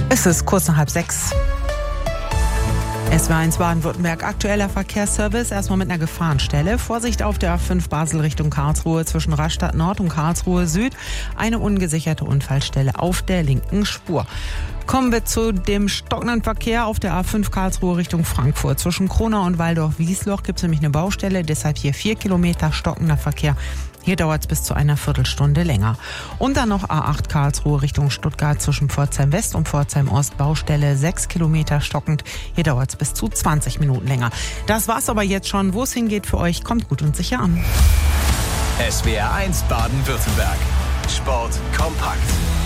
Es ist kurz nach 5:30. SWR1 Baden-Württemberg, aktueller Verkehrsservice, erstmal mit einer Gefahrenstelle. Vorsicht auf der A5 Basel Richtung Karlsruhe zwischen Rastatt Nord und Karlsruhe Süd. Eine ungesicherte Unfallstelle auf der linken Spur. Kommen wir zu dem stockenden Verkehr auf der A5 Karlsruhe Richtung Frankfurt. Zwischen Kronau und Waldorf-Wiesloch gibt es nämlich eine Baustelle, deshalb hier 4 Kilometer stockender Verkehr. Hier dauert es bis zu einer Viertelstunde länger. Und dann noch A8 Karlsruhe Richtung Stuttgart zwischen Pforzheim West und Pforzheim Ost. Baustelle 6 Kilometer stockend. Hier dauert es bis zu 20 Minuten länger. Das war's aber jetzt schon. Wo es hingeht für euch, kommt gut und sicher an. SWR1 Baden-Württemberg. Sport kompakt.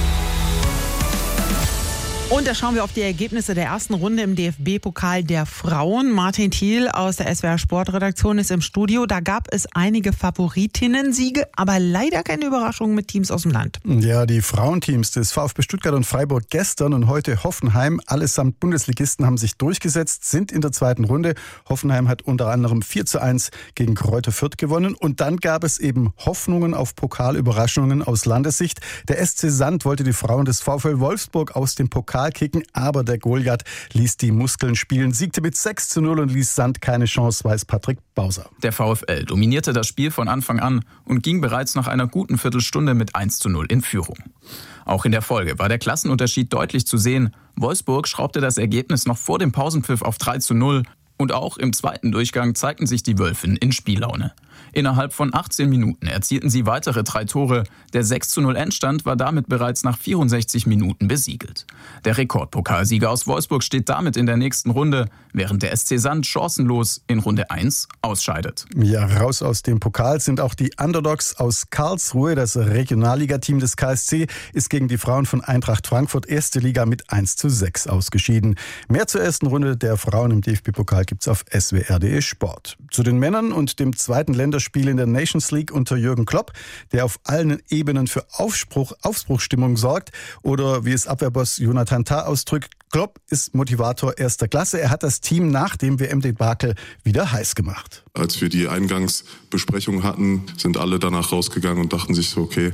Und da schauen wir auf die Ergebnisse der ersten Runde im DFB-Pokal der Frauen. Martin Thiel aus der SWR Sportredaktion ist im Studio. Da gab es einige Favoritinnen-Siege, aber leider keine Überraschungen mit Teams aus dem Land. Ja, die Frauenteams des VfB Stuttgart und Freiburg gestern und heute Hoffenheim, allesamt Bundesligisten, haben sich durchgesetzt, sind in der zweiten Runde. Hoffenheim hat unter anderem 4:1 gegen Greuther Fürth gewonnen. Und dann gab es eben Hoffnungen auf Pokalüberraschungen aus Landessicht. Der SC Sand wollte die Frauen des VfL Wolfsburg aus dem Pokal kicken, aber der Goliath ließ die Muskeln spielen, siegte mit 6:0 und ließ Sand keine Chance, weiß Patrick Bauser. Der VfL dominierte das Spiel von Anfang an und ging bereits nach einer guten Viertelstunde mit 1:0 in Führung. Auch in der Folge war der Klassenunterschied deutlich zu sehen. Wolfsburg schraubte das Ergebnis noch vor dem Pausenpfiff auf 3:0 und auch im zweiten Durchgang zeigten sich die Wölfinnen in Spiellaune. Innerhalb von 18 Minuten erzielten sie weitere 3 Tore. Der 6:0 Endstand war damit bereits nach 64 Minuten besiegelt. Der Rekordpokalsieger aus Wolfsburg steht damit in der nächsten Runde, während der SC Sand chancenlos in Runde 1 ausscheidet. Ja, raus aus dem Pokal sind auch die Underdogs aus Karlsruhe. Das Regionalligateam des KSC ist gegen die Frauen von Eintracht Frankfurt erste Liga mit 1:6 ausgeschieden. Mehr zur ersten Runde der Frauen im DFB-Pokal gibt's auf swr.de Sport. Zu den Männern und dem zweiten Länderspiel in der Nations League unter Jürgen Klopp, der auf allen Ebenen für Aufbruchsstimmung sorgt, oder wie es Abwehrboss Jonathan Tah ausdrückt, Klopp ist Motivator erster Klasse. Er hat das Team nach dem WM-Debakel wieder heiß gemacht. Als wir die Eingangsbesprechung hatten, sind alle danach rausgegangen und dachten sich so, okay,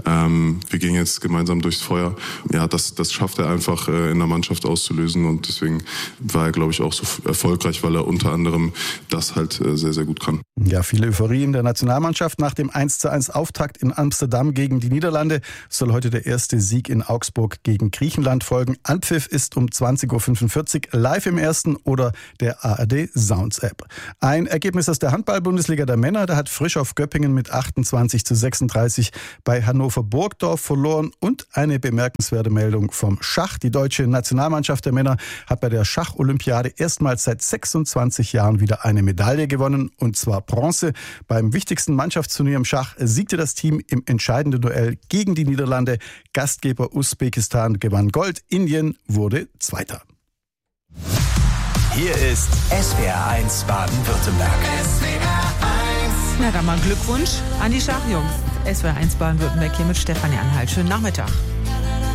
wir gehen jetzt gemeinsam durchs Feuer. Ja, das schafft er einfach in der Mannschaft auszulösen und deswegen war er, glaube ich, auch so erfolgreich, weil er unter anderem das halt sehr, sehr gut kann. Ja, viele Euphorie in der Nationalmannschaft. Nach dem 1:1 Auftakt in Amsterdam gegen die Niederlande soll heute der erste Sieg in Augsburg gegen Griechenland folgen. Anpfiff ist um 20:45 Uhr live im Ersten oder der ARD Sounds App. Ein Ergebnis aus der Handball-Bundesliga der Männer, da hat Frischhoff Göppingen mit 28:36 bei Hannover Burgdorf verloren. Und eine bemerkenswerte Meldung vom Schach. Die deutsche Nationalmannschaft der Männer hat bei der Schacholympiade erstmals seit 26 Jahren wieder eine Medaille gewonnen, und zwar Bronze. Beim wichtigsten Mannschaftsturnier im Schach siegte das Team im entscheidenden Duell gegen die Niederlande. Gastgeber Usbekistan gewann Gold, Indien wurde Zweiter. Hier ist SWR1 Baden-Württemberg. Na dann mal Glückwunsch an die Schachjungs. SWR1 Baden-Württemberg hier mit Stefanie Anhalt. Schönen Nachmittag.